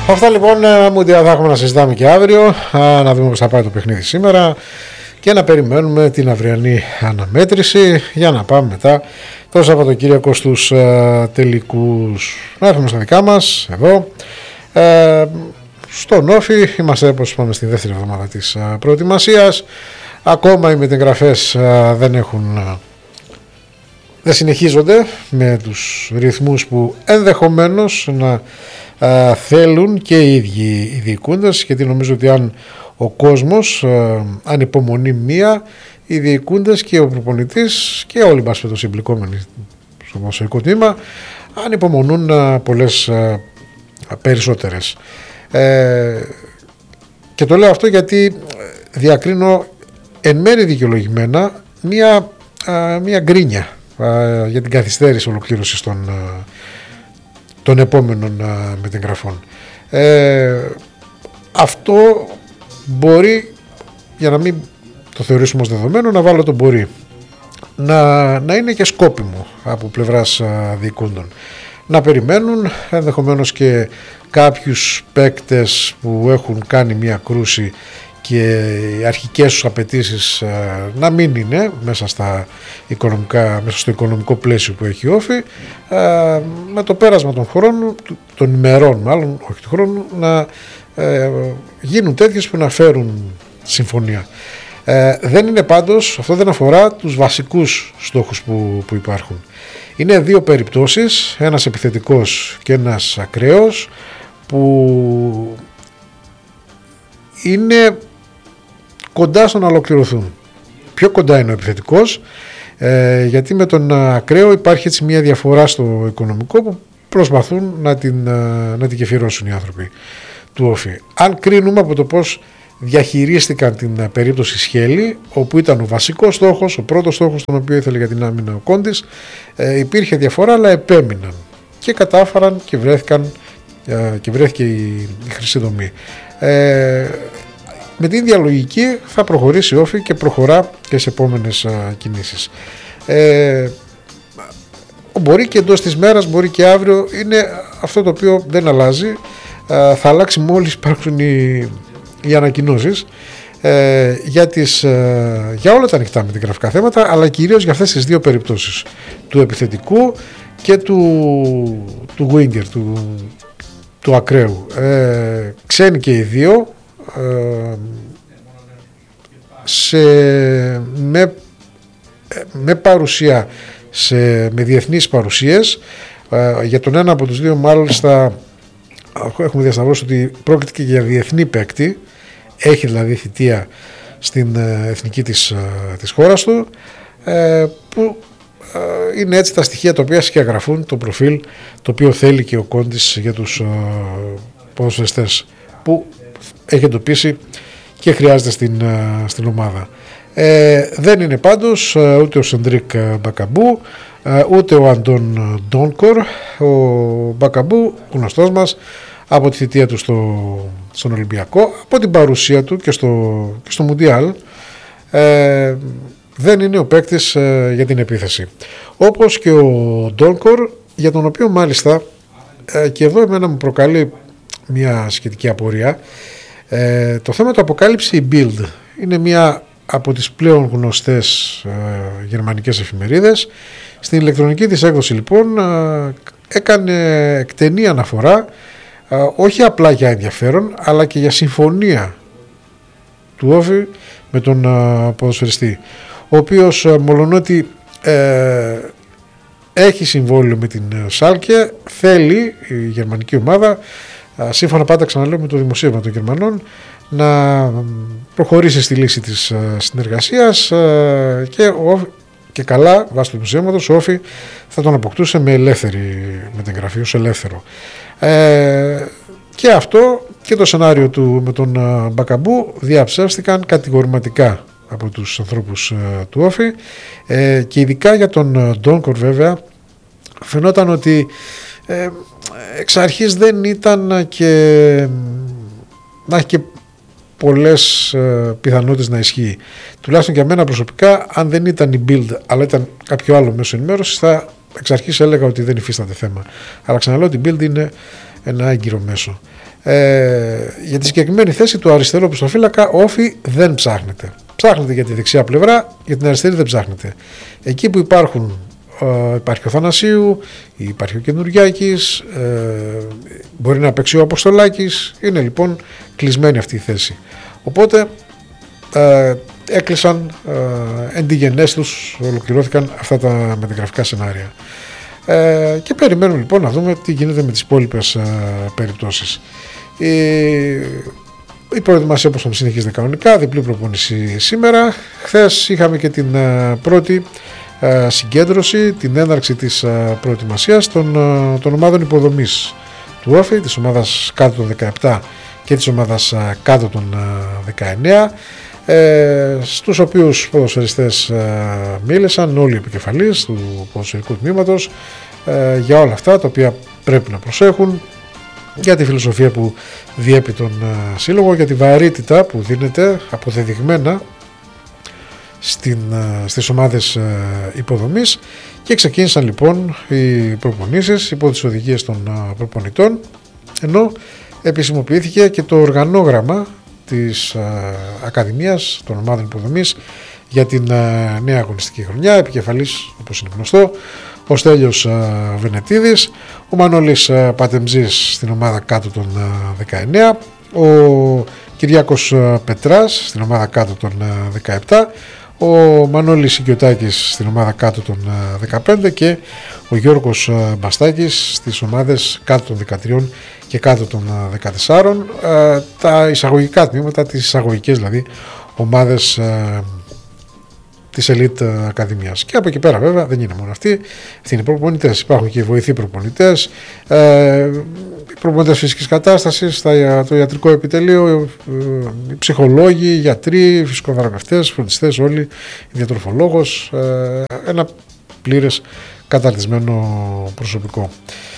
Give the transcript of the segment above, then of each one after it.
Αυτά λοιπόν, μου θα έχουμε να συζητάμε και αύριο, να δούμε πώς θα πάει το παιχνίδι σήμερα και να περιμένουμε την αυριανή αναμέτρηση για να πάμε μετά το Σαββατοκύριακο στους τελικούς. Να έρθουμε στα δικά μας εδώ στον Όφη. Είμαστε, όπως είπαμε, στη δεύτερη εβδομάδα της προετοιμασίας. Ακόμα οι μετεγγραφές δεν συνεχίζονται με τους ρυθμούς που ενδεχομένως να θέλουν και οι ίδιοι οι διοικούντες, γιατί νομίζω ότι αν ο κόσμος ανυπομονεί μία, οι διοικούντες και ο προπονητής και όλοι μας οι εμπλεκόμενοι στο ποδοσφαιρικό τμήμα ανυπομονούν πολλές περισσότερες. Και το λέω αυτό γιατί διακρίνω εν μέρει δικαιολογημένα μία γκρίνια για την καθυστέρηση ολοκλήρωσης των επόμενων μετεγγραφών. Αυτό μπορεί, για να μην το θεωρήσουμε ως δεδομένο, να βάλω το μπορεί, να είναι και σκόπιμο από πλευράς διοικούντων. Να περιμένουν ενδεχομένως και κάποιους παίκτες που έχουν κάνει μια κρούση και οι αρχικές τους απαιτήσεις να μην είναι μέσα στο οικονομικό πλαίσιο που έχει η Όφη, με το πέρασμα των χρόνων, των ημερών μάλλον, όχι του χρόνου, να γίνουν τέτοιες που να φέρουν συμφωνία. Δεν είναι πάντως, αυτό δεν αφορά τους βασικούς στόχους που υπάρχουν. Είναι δύο περιπτώσεις, ένας επιθετικός και ένας ακραίος, που είναι κοντά στο να ολοκληρωθούν. Πιο κοντά είναι ο επιθετικός, γιατί με τον ακραίο υπάρχει έτσι μια διαφορά στο οικονομικό που προσπαθούν να την γεφυρώσουν οι άνθρωποι του Όφη. Αν κρίνουμε από το πώς διαχειρίστηκαν την περίπτωση Σχέλη, όπου ήταν ο βασικός στόχος, ο πρώτος στόχος τον οποίο ήθελε για την άμυνα ο Κόντης, υπήρχε διαφορά, αλλά επέμειναν και κατάφεραν και βρέθηκε η χρυσή δομή. Με την ίδια λογική θα προχωρήσει η Όφη και προχωρά και σε επόμενες κινήσεις. Μπορεί και εντός της μέρας, μπορεί και αύριο, είναι αυτό το οποίο δεν αλλάζει. Θα αλλάξει μόλις υπάρξουν οι ανακοινώσεις για όλα τα ανοιχτά μετεγγραφικά θέματα, αλλά κυρίως για αυτές τις δύο περιπτώσεις, του επιθετικού και του winger, του ακραίου. Ξένοι και οι δύο, με παρουσία με διεθνείς παρουσίες. Για τον ένα από τους δύο μάλιστα έχουμε διασταυρώσει ότι πρόκειται και για διεθνή παίκτη, έχει δηλαδή θητεία στην εθνική της χώρας του, που είναι έτσι τα στοιχεία τα οποία σκιαγραφούν το προφίλ το οποίο θέλει και ο Κόντης για τους ποδοσφαιριστές που έχει εντοπίσει και χρειάζεται στην ομάδα. Δεν είναι πάντως ούτε ο Σεντρίκ Μπακαμπού ούτε ο Αντών Ντόνκορ. Ο Μπακαμπού, γνωστός μας από τη θητεία του στον Ολυμπιακό, από την παρουσία του και στο Μουντιάλ, δεν είναι ο παίκτης για την επίθεση, όπως και ο Ντόνκορ, για τον οποίο μάλιστα και εδώ εμένα μου προκαλεί μια σχετική απορία το θέμα του αποκάλυψε η Bild. Είναι μια από τις πλέον γνωστές γερμανικές εφημερίδες. Στην ηλεκτρονική της έκδοση λοιπόν έκανε εκτενή αναφορά, όχι απλά για ενδιαφέρον, αλλά και για συμφωνία του Όφη με τον ποδοσφαιριστή, ο οποίος μολονότι έχει συμβόλαιο με την Σάλκε, θέλει η γερμανική ομάδα, σύμφωνα πάντα ξαναλέω με το δημοσίευμα των Γερμανών, να προχωρήσει στη λύση της συνεργασίας και καλά, βάσει του δημοσίευματος, ο Όφη θα τον αποκτούσε με ελεύθερη μεταγραφή, ως ελεύθερο. Και αυτό και το σενάριο του με τον Μπακαμπού διαψεύστηκαν κατηγορηματικά από τους ανθρώπους του Όφη, και ειδικά για τον Ντόνκορ βέβαια φαινόταν ότι εξ αρχής δεν ήταν και να έχει και πολλές πιθανότητες να ισχύει. Τουλάχιστον για μένα προσωπικά, αν δεν ήταν η Bild αλλά ήταν κάποιο άλλο μέσο ενημέρωσης, θα εξ αρχής έλεγα ότι δεν υφίσταται θέμα. Αλλά ξαναλέω ότι η Bild είναι ένα έγκυρο μέσο. Για τη συγκεκριμένη θέση του αριστερού οπισθοφύλακα όφι δεν ψάχνεται. Ψάχνεται για τη δεξιά πλευρά, για την αριστερή δεν ψάχνεται. Εκεί που υπάρχει ο Θανασίου, υπάρχει ο Καινουριάκης, μπορεί να παίξει ο Αποστολάκης, είναι λοιπόν κλεισμένη αυτή η θέση. Οπότε έκλεισαν εν τη γενές τους, ολοκληρώθηκαν αυτά τα μεταγραφικά σενάρια. Και περιμένουμε λοιπόν να δούμε τι γίνεται με τις υπόλοιπες περιπτώσεις. Η προετοιμασία όπως συνεχίζεται κανονικά, διπλή προπόνηση σήμερα. Χθες είχαμε και την πρώτη συγκέντρωση, την έναρξη της προετοιμασίας των ομάδων υποδομής του όφι, της ομάδας κάτω των 17 και της ομάδας κάτω των 19, στους οποίους ποδοσφαιριστές μίλησαν όλοι οι επικεφαλείς του ποδοσφαιρικού τμήματος για όλα αυτά τα οποία πρέπει να προσέχουν, για τη φιλοσοφία που διέπει τον σύλλογο, για τη βαρύτητα που δίνεται αποδεδειγμένα στις ομάδες υποδομής, και ξεκίνησαν λοιπόν οι προπονήσεις υπό τις οδηγίες των προπονητών, ενώ επισημοποιήθηκε και το οργανόγραμμα της Ακαδημίας των ομάδων υποδομής για την νέα αγωνιστική χρονιά. Επικεφαλής, όπως είναι γνωστό, ο Στέλιος Βενετίδης, ο Μανώλης Πατεμζής στην ομάδα κάτω των 19, ο Κυριάκος Πετράς στην ομάδα κάτω των 17, ο Μανώλης Οικιωτάκης στην ομάδα κάτω των 15 και ο Γιώργος Μπαστάκης στις ομάδες κάτω των 13 και κάτω των 14, τα εισαγωγικά τμήματα, τις εισαγωγικές δηλαδή ομάδες της Elite Ακαδημίας. Και από εκεί πέρα βέβαια δεν είναι μόνο αυτοί είναι οι προπονητές, υπάρχουν και οι βοηθοί προπονητές, οι προπονητές φυσικής κατάστασης, το ιατρικό επιτελείο, οι ψυχολόγοι, οι γιατροί, οι φυσικοθεραπευτές, φροντιστές, όλοι, η διατροφολόγος, ένα πλήρες καταρτισμένο προσωπικό.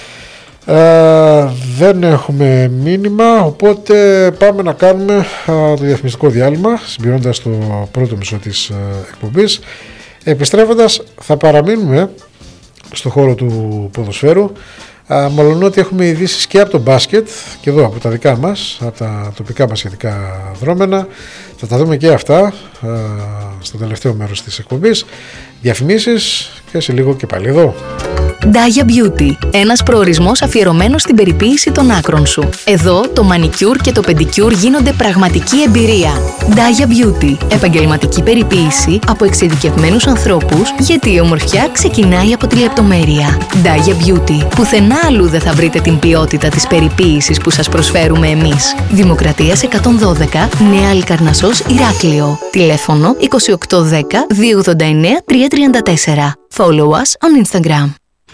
Δεν έχουμε μήνυμα, οπότε πάμε να κάνουμε το διαφημιστικό διάλειμμα, συμπληρώνοντας το πρώτο μισό της εκπομπής. Επιστρέφοντας θα παραμείνουμε στο χώρο του ποδοσφαίρου, μόλον ότι έχουμε ειδήσεις και από το μπάσκετ και εδώ από τα δικά μας, από τα τοπικά μπασκετικά δρόμενα. Θα τα δούμε και αυτά στο τελευταίο μέρος της εκπομπής. Διαφημίσεις και σε λίγο και πάλι εδώ. Daya Beauty, ένας προορισμός αφιερωμένος στην περιποίηση των άκρων σου. Εδώ το μανικιούρ και το πεντικιούρ γίνονται πραγματική εμπειρία. Daya Beauty, επαγγελματική περιποίηση από εξειδικευμένους ανθρώπους, γιατί η ομορφιά ξεκινάει από τη λεπτομέρεια. Daya Beauty, πουθενά αλλού δεν θα βρείτε την ποιότητα της περιποίησης που σας προσφέρουμε εμείς. Δημοκρατίας 112, Νέα Αλικαρνασσός, Ηράκλειο. Τηλέφωνο 2810 289 334. Follow us on Instagram.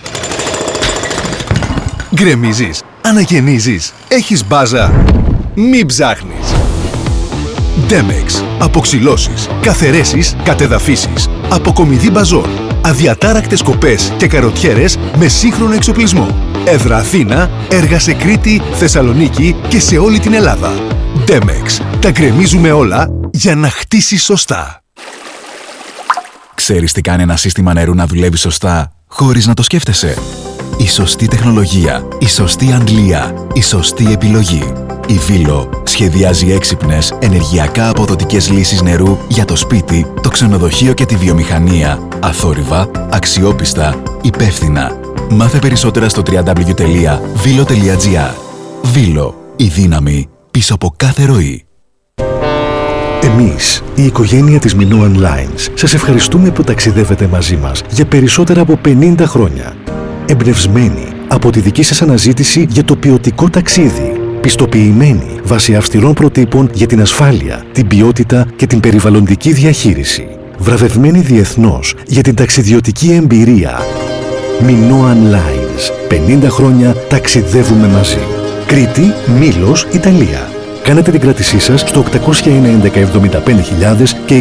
Γκρεμίζεις, αναγεννίζεις, έχεις μπάζα. Μην ψάχνεις. Demex. Αποξυλώσεις, καθαιρέσεις, κατεδαφίσεις, αποκομιδή μπαζών, αδιατάρακτες κοπές και καροτιέρες με σύγχρονο εξοπλισμό. Έδρα Αθήνα, έργα σε Κρήτη, Θεσσαλονίκη και σε όλη την Ελλάδα. Demex. Τα γκρεμίζουμε όλα για να χτίσεις σωστά. Ξέρεις τι κάνει ένα σύστημα νερού να δουλεύει σωστά χωρίς να το σκέφτεσαι? Η σωστή τεχνολογία, η σωστή αντλία, η σωστή επιλογή. Η Vilo σχεδιάζει έξυπνες, ενεργειακά αποδοτικές λύσεις νερού για το σπίτι, το ξενοδοχείο και τη βιομηχανία. Αθόρυβα, αξιόπιστα, υπεύθυνα. Μάθε περισσότερα στο www.vilo.gr. Vilo, η δύναμη πίσω από κάθε ροή. Εμείς, η οικογένεια της Minoan Lines, σας ευχαριστούμε που ταξιδεύετε μαζί μας για περισσότερα από 50 χρόνια. Εμπνευσμένοι από τη δική σας αναζήτηση για το ποιοτικό ταξίδι. Πιστοποιημένοι βάσει αυστηρών προτύπων για την ασφάλεια, την ποιότητα και την περιβαλλοντική διαχείριση. Βραβευμένοι διεθνώς για την ταξιδιωτική εμπειρία. Minoan Lines. 50 χρόνια ταξιδεύουμε μαζί. Κρήτη, Μήλος, Ιταλία. Κάνετε την κράτησή σας στο 811-75.000 και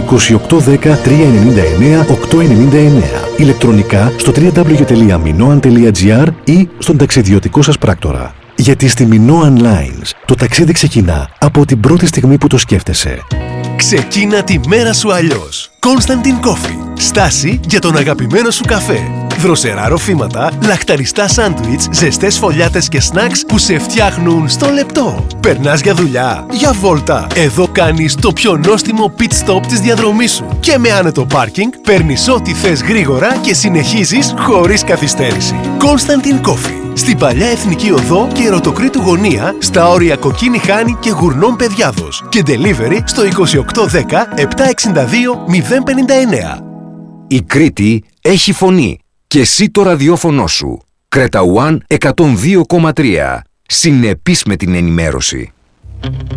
2810-399-899. Ηλεκτρονικά στο www.minoan.gr ή στον ταξιδιωτικό σας πράκτορα. Γιατί στη Minoan Lines το ταξίδι ξεκινά από την πρώτη στιγμή που το σκέφτεσαι. Ξεκίνα τη μέρα σου αλλιώς. Constant Coffee. Στάση για τον αγαπημένο σου καφέ. Δροσερά ροφήματα, λαχταριστά σάντουιτς, ζεστές φωλιάτες και σνακς που σε φτιάχνουν στο λεπτό. Περνάς για δουλειά, για βόλτα. Εδώ κάνεις το πιο νόστιμο pit stop της διαδρομής σου. Και με άνετο πάρκινγκ, παίρνεις ό,τι θες γρήγορα και συνεχίζεις χωρίς καθυστέρηση. Constantin Coffee. Στην παλιά Εθνική Οδό και Ερωτοκρήτου Γωνία, στα όρια Κοκκίνη Χάνη και Γουρνών Παιδιάδος. Και delivery στο 2810 762 059. Η Κρήτη έχει φωνή και εσύ το ραδιόφωνο σου. Κρέτα One 102,3. Συνεπής με την ενημέρωση.